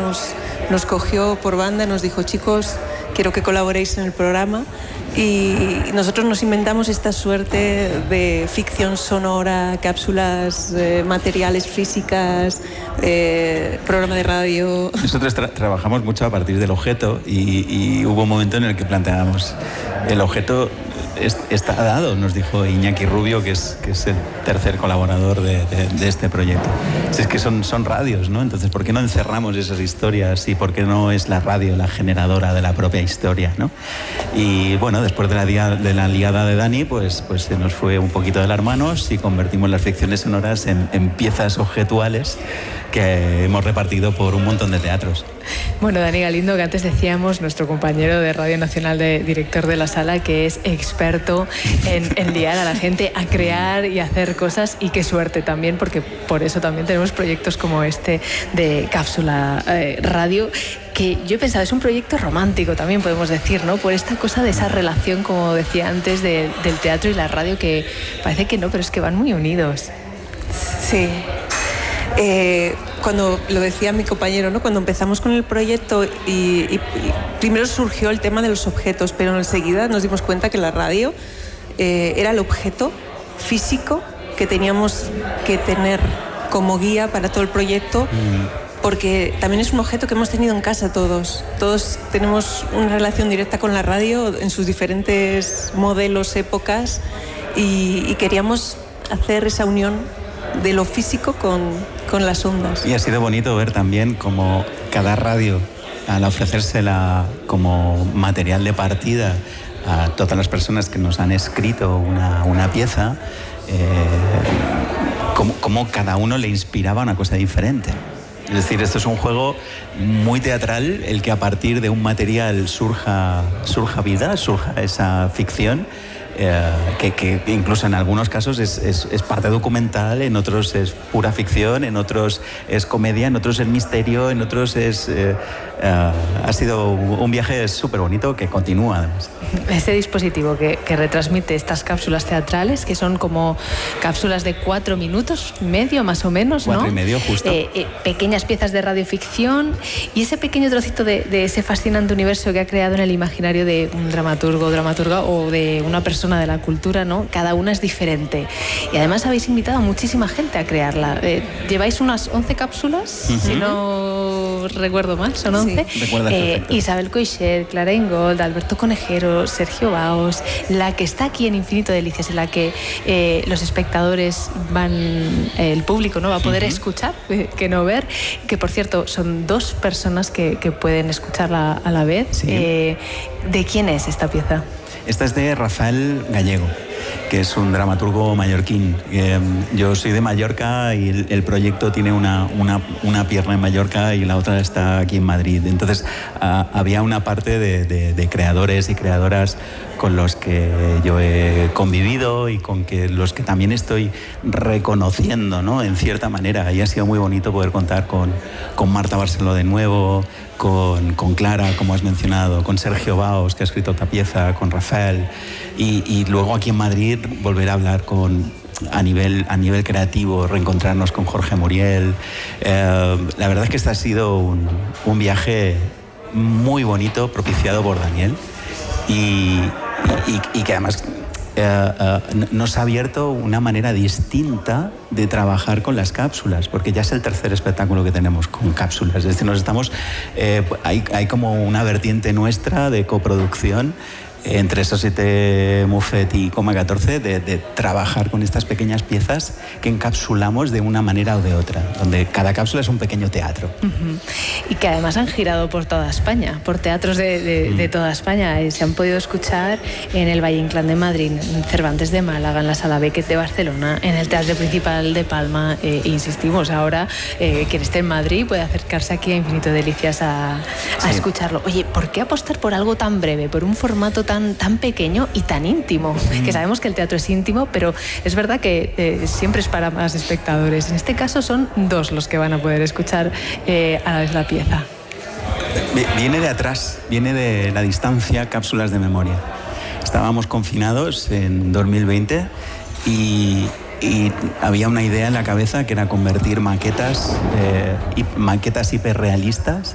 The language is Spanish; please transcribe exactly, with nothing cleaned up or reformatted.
nos, nos cogió por banda, nos dijo, chicos, quiero que colaboréis en el programa. Y nosotros nos inventamos esta suerte de ficción sonora, cápsulas, eh, materiales, físicas, eh, programa de radio. Nosotros tra- trabajamos mucho a partir del objeto y, y hubo un momento en el que planteábamos el objeto es, está dado, nos dijo Iñaki Rubio, que es, que es el tercer colaborador de, de, de este proyecto. Si es que son, son radios, ¿no? Entonces, ¿por qué no encerramos esas historias y por qué no es la radio la generadora de la propia historia, ¿no? Y bueno, después de la, dia, de la liada de Dani, pues, pues se nos fue un poquito de las manos y convertimos las ficciones sonoras en, en piezas objetuales que hemos repartido por un montón de teatros. Bueno, Dani Galindo, que antes decíamos, nuestro compañero de Radio Nacional, de director de la sala, que es experto en, en liar a la gente a crear y hacer cosas, y qué suerte también, porque por eso también tenemos proyectos como este de Cápsula eh, Radio, que yo he pensado, es un proyecto romántico también, podemos decir, ¿no? Por esta cosa de esa relación, como decía antes, de, del teatro y la radio, que parece que no, pero es que van muy unidos. Sí. Eh, cuando lo decía mi compañero, ¿no? Cuando empezamos con el proyecto y, y, y primero surgió el tema de los objetos, pero enseguida nos dimos cuenta que la radio eh, era el objeto físico que teníamos que tener como guía para todo el proyecto, mm. porque también es un objeto que hemos tenido en casa todos. Todos tenemos una relación directa con la radio en sus diferentes modelos, épocas, y, y queríamos hacer esa unión de lo físico con, con las ondas. Y ha sido bonito ver también cómo cada radio, al ofrecérsela como material de partida a todas las personas que nos han escrito una, una pieza, eh, cómo, cómo cada uno le inspiraba una cosa diferente. Es decir, esto es un juego muy teatral, el que a partir de un material surja, surja vida, surja esa ficción. Eh, que, que incluso en algunos casos es, es, es parte documental, en otros es pura ficción, en otros es comedia, en otros es misterio, en otros es... Eh, eh, ha sido un viaje súper bonito que continúa además. Este dispositivo que, que retransmite estas cápsulas teatrales, que son como cápsulas de cuatro minutos, medio más o menos, ¿no? Cuatro y medio, justo. Eh, eh, pequeñas piezas de radioficción y ese pequeño trocito de, de ese fascinante universo que ha creado en el imaginario de un dramaturgo o dramaturga o de una persona de la cultura, ¿no? Cada una es diferente. Y además habéis invitado a muchísima gente a crearla. Eh, lleváis unas once cápsulas, uh-huh. si no recuerdo mal, son once. Sí. Eh, Isabel Coixet, Clara Ingold, Alberto Conejero, Sergio Baos, la que está aquí en Infinito Delicias, en la que eh, los espectadores van, eh, el público, ¿no? Va a poder uh-huh. escuchar, eh, que no ver, que por cierto son dos personas que, que pueden escucharla a la vez. Sí. Eh, ¿De quién es esta pieza? Esta es de Rafael Gallego, que es un dramaturgo mallorquín. Eh, yo soy de Mallorca y el, el proyecto tiene una, una, una pierna en Mallorca y la otra está aquí en Madrid. Entonces uh, había una parte de, de, de creadores y creadoras con los que yo he convivido y con que los que también estoy reconociendo, ¿no? En cierta manera. Y ha sido muy bonito poder contar con, con Marta Barceló de nuevo, con, con Clara, como has mencionado, con Sergio Baos, que ha escrito otra pieza, con Rafael, y, y luego aquí en Madrid volver a hablar con, a nivel, a nivel creativo, reencontrarnos con Jorge Muriel. Eh, la verdad es que este ha sido un, un viaje muy bonito, propiciado por Daniel, y, y, y que además eh, uh, nos ha abierto una manera distinta de trabajar con las cápsulas, porque ya es el tercer espectáculo que tenemos con cápsulas. Es decir, nos estamos, eh, hay, hay como una vertiente nuestra de coproducción entre Société Moffett y Coma catorce, de, de trabajar con estas pequeñas piezas que encapsulamos de una manera o de otra, donde cada cápsula es un pequeño teatro. Uh-huh. Y que además han girado por toda España, por teatros de, de, de toda España. Y se han podido escuchar en el Valle Inclán de Madrid, en Cervantes de Málaga, en la Sala Beckett de Barcelona, en el Teatro Principal de Palma. Eh, e insistimos, ahora eh, quien esté en Madrid puede acercarse aquí a Infinito Delicias a, a sí. escucharlo. Oye, ¿por qué apostar por algo tan breve, por un formato tan Tan, tan pequeño y tan íntimo? Mm. Que sabemos que el teatro es íntimo, pero es verdad que eh, siempre es para más espectadores. En este caso son dos los que van a poder escuchar eh, a la vez la pieza. Viene de atrás, viene de la distancia, cápsulas de memoria. Estábamos confinados en dos mil veinte y, y había una idea en la cabeza que era convertir maquetas, eh, maquetas hiperrealistas